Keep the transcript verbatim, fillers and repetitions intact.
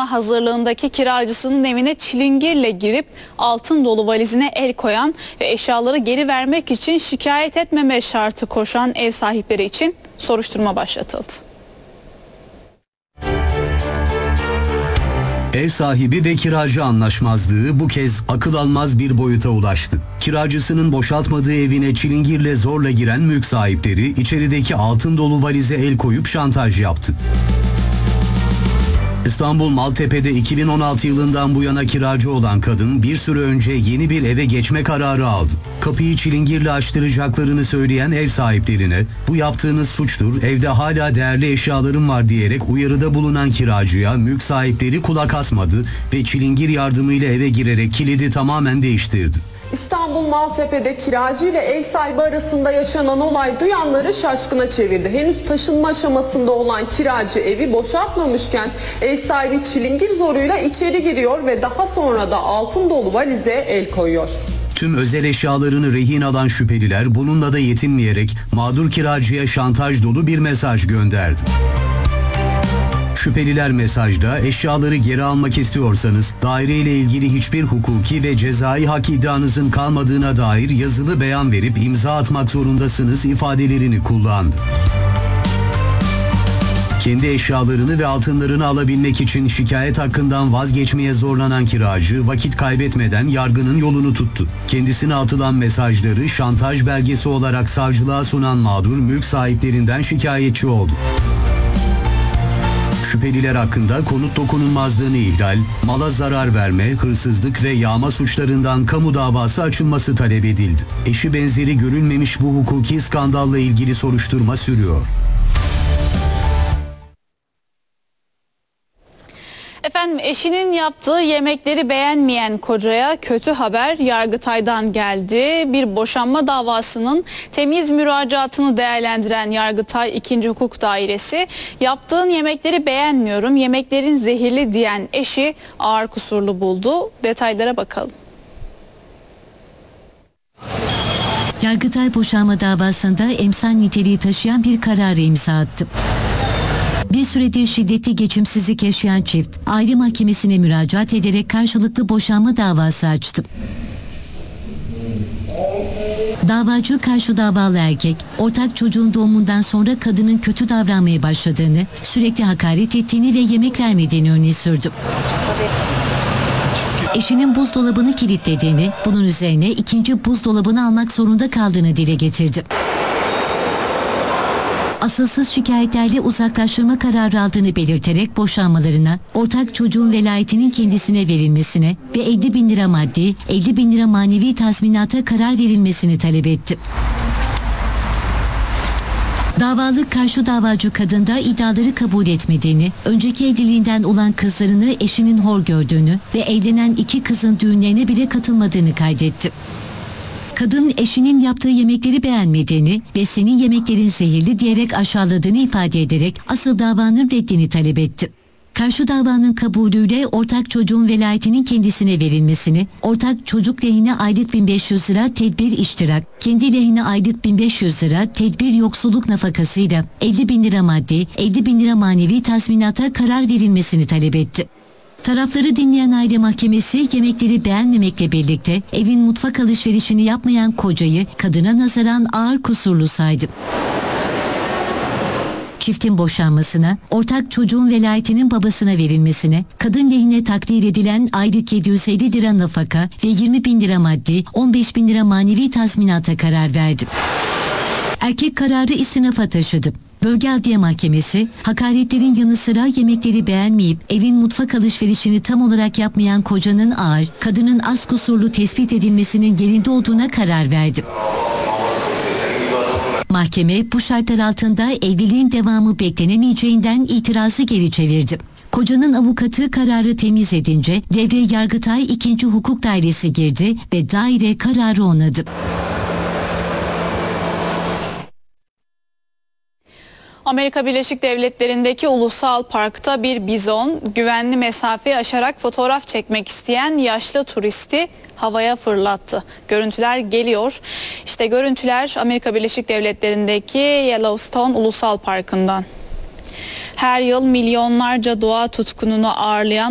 taşınma hazırlığındaki kiracısının evine çilingirle girip altın dolu valizine el koyan ve eşyaları geri vermek için şikayet etmeme şartı koşan ev sahipleri için soruşturma başlatıldı. Ev sahibi ve kiracı anlaşmazlığı bu kez akıl almaz bir boyuta ulaştı. Kiracısının boşaltmadığı evine çilingirle zorla giren mülk sahipleri içerideki altın dolu valize el koyup şantaj yaptı. İstanbul Maltepe'de iki bin on altı yılından bu yana kiracı olan kadın bir süre önce yeni bir eve geçme kararı aldı. Kapıyı çilingirle açtıracaklarını söyleyen ev sahiplerine "Bu yaptığınız suçtur, evde hala değerli eşyalarım var" diyerek uyarıda bulunan kiracıya mülk sahipleri kulak asmadı ve çilingir yardımıyla eve girerek kilidi tamamen değiştirdi. İstanbul Maltepe'de kiracı ile ev sahibi arasında yaşanan olay duyanları şaşkına çevirdi. Henüz taşınma aşamasında olan kiracı evi boşaltmamışken ev sahibi çilingir zoruyla içeri giriyor ve daha sonra da altın dolu valize el koyuyor. Tüm özel eşyalarını rehin alan şüpheliler bununla da yetinmeyerek mağdur kiracıya şantaj dolu bir mesaj gönderdi. Şüpheliler mesajda eşyaları geri almak istiyorsanız daireyle ilgili hiçbir hukuki ve cezai hak iddianızın kalmadığına dair yazılı beyan verip imza atmak zorundasınız ifadelerini kullandı. Kendi eşyalarını ve altınlarını alabilmek için şikayet hakkından vazgeçmeye zorlanan kiracı vakit kaybetmeden yargının yolunu tuttu. Kendisine atılan mesajları şantaj belgesi olarak savcılığa sunan mağdur mülk sahiplerinden şikayetçi oldu. Şüpheliler hakkında konut dokunulmazlığını ihlal, mala zarar verme, hırsızlık ve yağma suçlarından kamu davası açılması talep edildi. Eşi benzeri görülmemiş bu hukuki skandalla ilgili soruşturma sürüyor. Efendim, eşinin yaptığı yemekleri beğenmeyen kocaya kötü haber Yargıtay'dan geldi. Bir boşanma davasının temiz müracaatını değerlendiren Yargıtay ikinci Hukuk Dairesi, yaptığın yemekleri beğenmiyorum, yemeklerin zehirli diyen eşi ağır kusurlu buldu. Detaylara bakalım. Yargıtay boşanma davasında emsal niteliği taşıyan bir kararı imza attı. Bir süredir şiddetli geçimsizlik yaşayan çift, aile mahkemesine müracaat ederek karşılıklı boşanma davası açtı. Davacı karşı davalı erkek, ortak çocuğun doğumundan sonra kadının kötü davranmaya başladığını, sürekli hakaret ettiğini ve yemek vermediğini öne sürdü. Eşinin buzdolabını kilitlediğini, bunun üzerine ikinci buzdolabını almak zorunda kaldığını dile getirdi. Asılsız şikayetlerle uzaklaştırma kararı aldığını belirterek boşanmalarına, ortak çocuğun velayetinin kendisine verilmesine ve elli bin lira maddi, elli bin lira manevi tazminata karar verilmesini talep etti. Davalı karşı davacı kadın da iddiaları kabul etmediğini, önceki evliliğinden olan kızlarını eşinin hor gördüğünü ve evlenen iki kızın düğünlerine bile katılmadığını kaydetti. Kadın eşinin yaptığı yemekleri beğenmediğini ve senin yemeklerin zehirli diyerek aşağıladığını ifade ederek asıl davanın reddini talep etti. Karşı davanın kabulüyle ortak çocuğun velayetinin kendisine verilmesini, ortak çocuk lehine aylık bin beş yüz lira tedbir iştirak, kendi lehine aylık bin beş yüz lira tedbir yoksulluk nafakasıyla elli bin lira maddi, elli bin lira manevi tazminata karar verilmesini talep etti. Tarafları dinleyen aile mahkemesi yemekleri beğenmemekle birlikte evin mutfak alışverişini yapmayan kocayı kadına nazaran ağır kusurlu saydı. Çiftin boşanmasına, ortak çocuğun velayetinin babasına verilmesine, kadın lehine takdir edilen aylık yedi yüz elli lira nafaka ve yirmi bin lira maddi, on beş bin lira manevi tazminata karar verdi. Erkek kararı istinafa taşıdı. Bölge Adliye Mahkemesi, hakaretlerin yanı sıra yemekleri beğenmeyip evin mutfak alışverişini tam olarak yapmayan kocanın ağır, kadının az kusurlu tespit edilmesinin yerinde olduğuna karar verdi. Mahkeme bu şartlar altında evliliğin devamı beklenemeyeceğinden itirazı geri çevirdi. Kocanın avukatı kararı temiz edince devreye Yargıtay ikinci Hukuk Dairesi girdi ve daire kararı onadı. Amerika Birleşik Devletleri'ndeki ulusal parkta bir bizon güvenli mesafeyi aşarak fotoğraf çekmek isteyen yaşlı turisti havaya fırlattı. Görüntüler geliyor. İşte görüntüler Amerika Birleşik Devletleri'ndeki Yellowstone Ulusal Parkı'ndan. Her yıl milyonlarca doğa tutkununu ağırlayan